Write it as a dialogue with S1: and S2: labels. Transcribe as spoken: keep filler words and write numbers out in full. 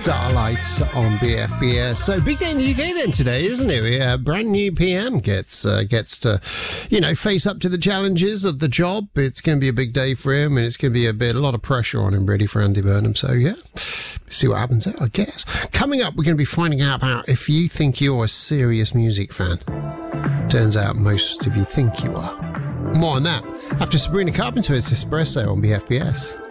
S1: Starlights on B F B S. So big day in the U K then today, isn't it? We, uh, brand new P M gets uh, gets to, you know, face up to the challenges of the job. It's going to be a big day for him, and it's going to be a bit, a lot of pressure on him, really, for Andy Burnham. So yeah, see what happens there, I guess. Coming up, we're going to be finding out about if you think you're a serious music fan. Turns out most of you think you are. More on that after Sabrina Carpenter. It's Espresso on B F B S.